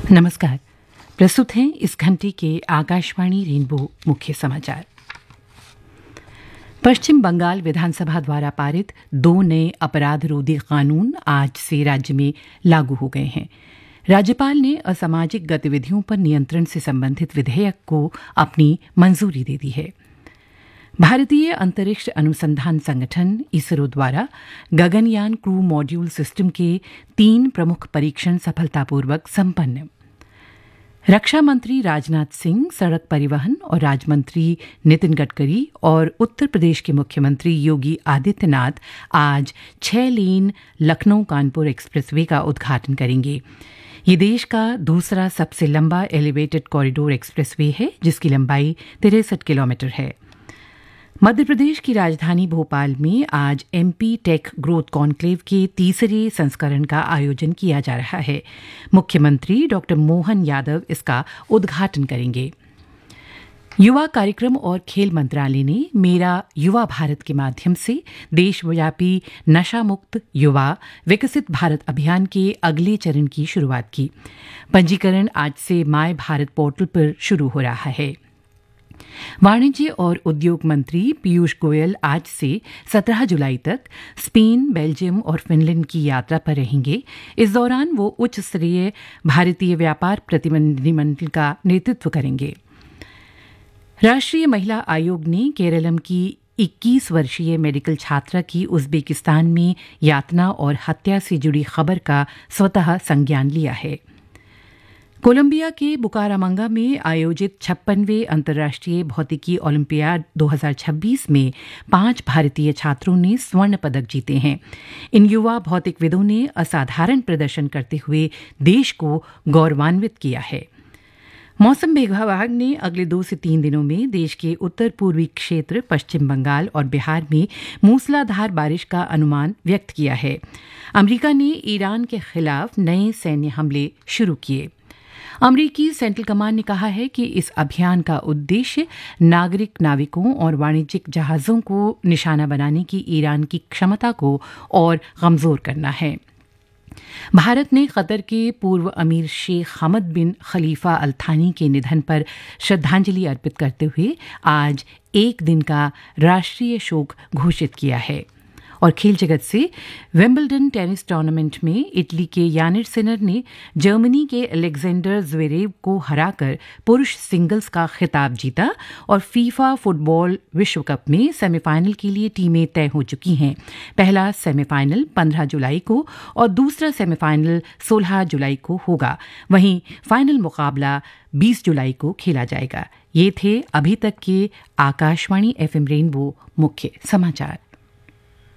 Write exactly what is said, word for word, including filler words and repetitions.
नमस्कार। प्रस्तुत हैं इस घंटे के आकाशवाणी रेनबो मुख्य समाचार। पश्चिम बंगाल विधानसभा द्वारा पारित दो नए अपराध रोधी कानून आज से राज्य में लागू हो गए हैं। राज्यपाल ने असामाजिक गतिविधियों पर नियंत्रण से संबंधित विधेयक को अपनी मंजूरी दे दी है। भारतीय अंतरिक्ष अनुसंधान संगठन इसरो द्वारा गगनयान क्रू मॉड्यूल सिस्टम के तीन प्रमुख परीक्षण सफलतापूर्वक संपन्न। रक्षा मंत्री राजनाथ सिंह, सड़क परिवहन और राज्य मंत्री नितिन गडकरी और उत्तर प्रदेश के मुख्यमंत्री योगी आदित्यनाथ आज छह लेन लखनऊ कानपुर एक्सप्रेसवे का उद्घाटन करेंगे। ये देश का दूसरा सबसे लंबा एलिवेटेड कॉरिडोर एक्सप्रेसवे है, जिसकी लंबाई तिरसठ किलोमीटर है। मध्य प्रदेश की राजधानी भोपाल में आज एमपी टेक ग्रोथ कॉन्क्लेव के तीसरे संस्करण का आयोजन किया जा रहा है। मुख्यमंत्री डॉक्टर मोहन यादव इसका उद्घाटन करेंगे। युवा कार्यक्रम और खेल मंत्रालय ने मेरा युवा भारत के माध्यम से देशव्यापी नशा मुक्त युवा विकसित भारत अभियान के अगले चरण की शुरुआत की। पंजीकरण आज से माय भारत पोर्टल पर शुरू हो रहा है। वाणिज्य और उद्योग मंत्री पीयूष गोयल आज से सत्रह जुलाई तक स्पेन, बेल्जियम और फिनलैंड की यात्रा पर रहेंगे। इस दौरान वो उच्च स्तरीय भारतीय व्यापार प्रतिनिधिमंडल का नेतृत्व करेंगे। राष्ट्रीय महिला आयोग ने केरलम की इक्कीस वर्षीय मेडिकल छात्रा की उज्बेकिस्तान में यातना और हत्या से जुड़ी खबर का स्वतः संज्ञान लिया है। कोलंबिया के बुकारामंगा में आयोजित छप्पनवें अंतर्राष्ट्रीय भौतिकी ओलंपियाड दो हज़ार छब्बीस में पांच भारतीय छात्रों ने स्वर्ण पदक जीते हैं। इन युवा भौतिकविदों ने असाधारण प्रदर्शन करते हुए देश को गौरवान्वित किया है। मौसम विभाग ने अगले दो से तीन दिनों में देश के उत्तर पूर्वी क्षेत्र, पश्चिम बंगाल और बिहार में मूसलाधार बारिश का अनुमान व्यक्त किया है। अमेरिका ने ईरान के खिलाफ नए सैन्य हमले शुरू किए। अमरीकी सेंट्रल कमांड ने कहा है कि इस अभियान का उद्देश्य नागरिक नाविकों और वाणिज्यिक जहाजों को निशाना बनाने की ईरान की क्षमता को और कमजोर करना है। भारत ने कतर के पूर्व अमीर शेख हमद बिन खलीफा अल थानी के निधन पर श्रद्धांजलि अर्पित करते हुए आज एक दिन का राष्ट्रीय शोक घोषित किया है। और खेल जगत से विंबलडन टेनिस टूर्नामेंट में इटली के यानिक सिनर ने जर्मनी के अलेक्जेंडर ज़्वेरेव को हराकर पुरुष सिंगल्स का खिताब जीता और फीफा फुटबॉल विश्व कप में सेमीफाइनल के लिए टीमें तय हो चुकी हैं। पहला सेमीफाइनल पंद्रह जुलाई को और दूसरा सेमीफाइनल सोलह जुलाई को होगा। वहीं फाइनल मुकाबला बीस जुलाई को खेला जाएगा। ये थे अभी तक के आकाशवाणी एफएम रेनबो मुख्य समाचार।